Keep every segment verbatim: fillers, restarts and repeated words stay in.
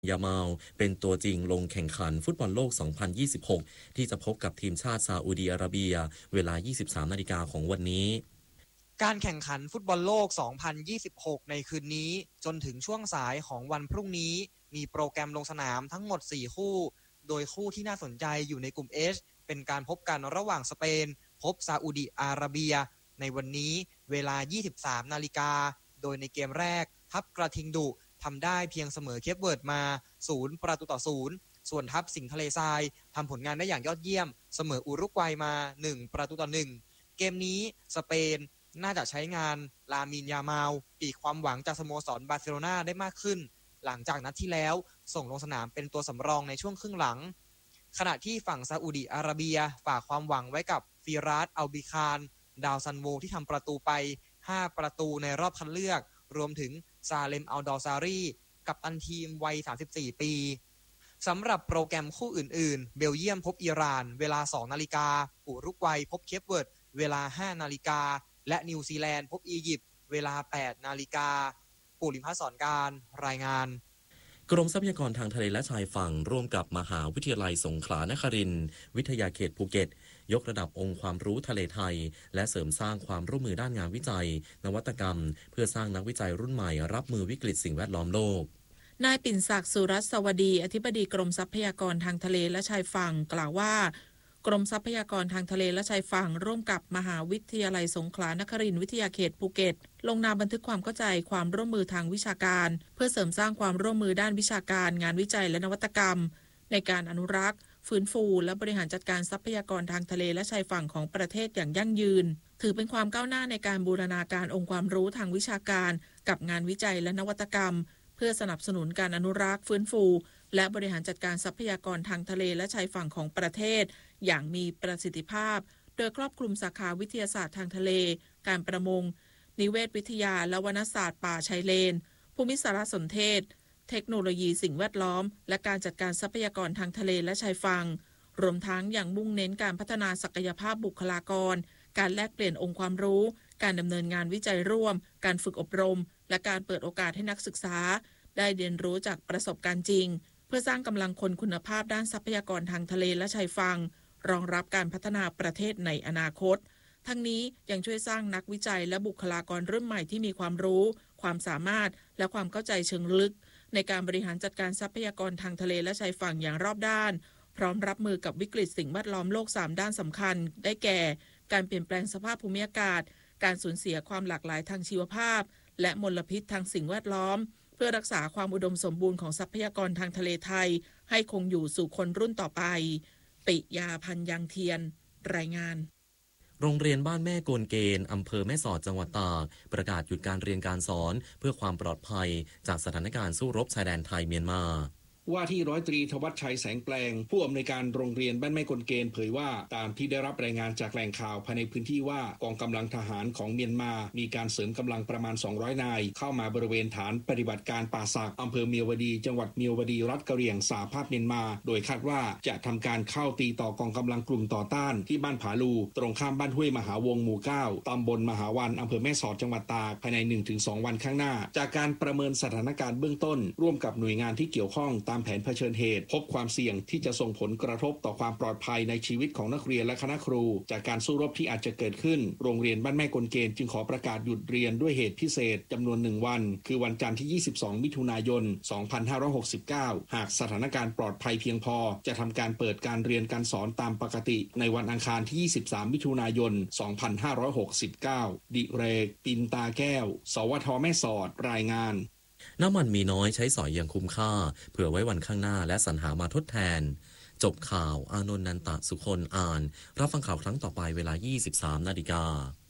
ยามาลเป็นตัวจริงลงแข่งขันฟุตบอลโลก สองพันยี่สิบหก ที่จะพบกับทีมชาติซาอุดีอาระเบียเวลา ยี่สิบสามนาฬิกาของวันนี้การแข่งขันฟุตบอลโลก สองพันยี่สิบหก ในคืนนี้จนถึงช่วงสายของวันพรุ่งนี้มีโปรแกรมลงสนามทั้งหมดสี่คู่โดยคู่ที่น่าสนใจอยู่ในกลุ่ม H เป็นการพบกันระหว่างสเปนพบซาอุดิอาระเบียในวันนี้เวลา ยี่สิบสามนาฬิกาโดยในเกมแรกทัพกระทิงดุทำได้เพียงเสมอเคปเวิร์ดมาศูนย์ประตูต่อศูนย์ส่วนทัพสิงห์ทะเลทรายทำผลงานได้อย่างยอดเยี่ยมเสมออุรุกวัยมาหนึ่งประตูต่อหนึ่งเกมนี้สเปนน่าจะใช้งานลามินยามาลปีกความหวังจากสโมสรบาร์เซโลนาได้มากขึ้นหลังจากนัดที่แล้วส่งลงสนามเป็นตัวสำรองในช่วงครึ่งหลังขณะที่ฝั่งซาอุดิอาระเบียฝากความหวังไว้กับฟิรัสอัลบิคารดาวซันโวที่ทำประตูไปห้าประตูในรอบคัดเลือกรวมถึงซาเลมอัลดอซารีกัปตันทีมวัยสามสิบสี่ปีสำหรับโปรแกรมคู่อื่นๆเบลเยียมพบอิหร่านเวลา สองนาฬิกาอุรุกวัยพบเคปเวิร์ดเวลา ห้านาฬิกาและนิวซีแลนด์พบอียิปต์เวลา แปดนาฬิกาปุริพัฒน์สอนการรายงานกรมทรัพยากรทางทะเลและชายฝั่งร่วมกับมหาวิทยาลัยสงขลานครินทร์วิทยาเขตภูเก็ตยกระดับองค์ความรู้ทะเลไทยและเสริมสร้างความร่วมมือด้านงานวิจัยนวัตกรรมเพื่อสร้างนักวิจัยรุ่นใหม่รับมือวิกฤตสิ่งแวดล้อมโลกนายปิ่นศักดิ์สุรัสวดีอธิบดีกรมทรัพยากรทางทะเลและชายฝั่งกล่าวว่ากรมทรัพยากรทางทะเลและชายฝั่งร่วมกับมหาวิทยาลัยสงขลานครินทร์วิทยาเขตภูเก็ตลงนามบันทึกความเข้าใจความร่วมมือทางวิชาการเพื่อเสริมสร้างความร่วมมือด้านวิชาการงานวิจัยและนวัตกรรมในการอนุรักษ์ฟื้นฟูและบริหารจัดการทรัพยากรทางทะเลและชายฝั่งของประเทศอย่างยั่งยืนถือเป็นความก้าวหน้าในการบูรณาการองค์ความรู้ทางวิชาการกับงานวิจัยและนวัตกรรมเพื่อสนับสนุนการอนุรักษ์ฟื้นฟูและบริหารจัดการทรัพยากรทางทะเลและชายฝั่งของประเทศอย่างมีประสิทธิภาพโดยครอบคลุมสาขาวิทยาศาสตร์ทางทะเลการประมงนิเวศวิทยาและวรรณศาสตร์ป่าชายเลนภูมิสารสนเทศเทคโนโลยีสิ่งแวดล้อมและการจัดการทรัพยากรทางทะเลและชายฝั่งรวมทั้งอย่างมุ่งเน้นการพัฒนาศักยภาพบุคลากรการแลกเปลี่ยนองค์ความรู้การดำเนินงานวิจัยร่วมการฝึกอบรมและการเปิดโอกาสให้นักศึกษาได้เรียนรู้จากประสบการณ์จริงเพื่อสร้างกำลังคนคุณภาพด้านทรัพยากรทางทะเลและชายฝั่งรองรับการพัฒนาประเทศในอนาคตทั้งนี้ยังช่วยสร้างนักวิจัยและบุคลากรรุ่นใหม่ที่มีความรู้ความสามารถและความเข้าใจเชิงลึกในการบริหารจัดการทรัพยากรทางทะเลและชายฝั่งอย่างรอบด้านพร้อมรับมือกับวิกฤตสิ่งแวดล้อมโลกสามด้านสำคัญได้แก่การเปลี่ยนแปลงสภาพภูมิอากาศการสูญเสียความหลากหลายทางชีวภาพและมลพิษทางสิ่งแวดล้อมเพื่อรักษาความอุดมสมบูรณ์ของทรัพยากรทางทะเลไทยให้คงอยู่สู่คนรุ่นต่อไปปิยาพันธ์ยังเทียนรายงานโรงเรียนบ้านแม่โกนเกณฑ์อำเภอแม่สอดจังหวัดตากประกาศหยุดการเรียนการสอนเพื่อความปลอดภัยจากสถานการณ์สู้รบชายแดนไทยเมียนมาว่าที่ร้อยตรีธวัชชัยแสงแปลงผู้อำนวยการโรงเรียนบ้านแม่กลเกณฑ์เผยว่าตามที่ได้รับรายงานจากแหล่งข่าวภายในพื้นที่ว่ากองกำลังทหารของเมียนมามีการเสริมกำลังประมาณสองร้อยนายเข้ามาบริเวณฐานปฏิบัติการป่าสักอำเภอเมียวดีจังหวัดเมียวดีรัฐกะเหรี่ยงสหภาพเมียนมาโดยคาดว่าจะทำการเข้าตีต่อกองกำลังกลุ่มต่อต้านที่บ้านผาลูตรงข้ามบ้านห้วยมหาวงหมู่เก้าตำบลมหาวันอำเภอแม่สอดจังหวัดตากภายใน หนึ่งถึงสอง วันข้างหน้าจากการประเมินสถานการณ์เบื้องต้นร่วมกับหน่วยงานที่เกี่ยวข้องตามแผนเผชิญเหตุพบความเสี่ยงที่จะส่งผลกระทบต่อความปลอดภัยในชีวิตของนักเรียนและคณะครูจากการสู้รบที่อาจจะเกิดขึ้นโรงเรียนบ้านแม่กลเกณฑ์จึงขอประกาศหยุดเรียนด้วยเหตุพิเศษจำนวนหนึ่งวันคือวันจันทร์ที่ยี่สิบสองมิถุนายนสองพันห้าร้อยหกสิบเก้าหากสถานการณ์ปลอดภัยเพียงพอจะทำการเปิดการเรียนการสอนตามปกติในวันอังคารที่ยี่สิบสามมิถุนายนสองพันห้าร้อยหกสิบเก้าดิเรกปินตาแก้วสวทแม่สอดรายงานน้ำมันมีน้อยใช้สอยอย่างคุ้มค่าเผื่อไว้วันข้างหน้าและสรรหามาทดแทนจบข่าวอานนท์นันตะสุคนอ่านรับฟังข่าวครั้งต่อไปเวลา ยี่สิบสามนาฬิกา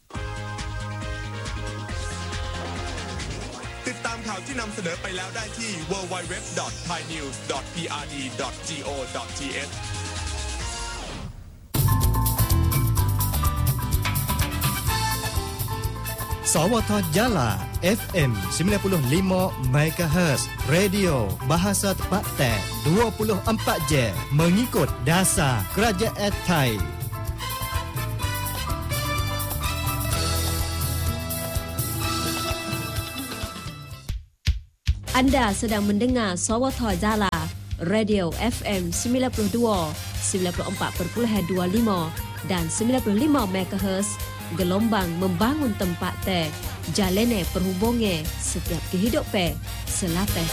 ติดตามข่าวที่นำเสนอไปแล้วได้ที่ ดับเบิลยู ดับเบิลยู ดับเบิลยู ดอท ไทยนิวส์ ดอท พี อาร์ ดี ดอท จี โอ ดอท ที เอชสวทYala เอฟ เอ็ม sembilan puluh lima megahertz Radio Bahasa Tempatan dua puluh empat jam mengikut dasar Kerajaan Thai Anda sedang mendengar Sawatha Jala, Radio F M sembilan puluh dua, sembilan puluh empat perpuluhan dua lima dan sembilan puluh lima megahertz, gelombang membangun tempat teh, jalene perhubungan setiap kehidupan, selatih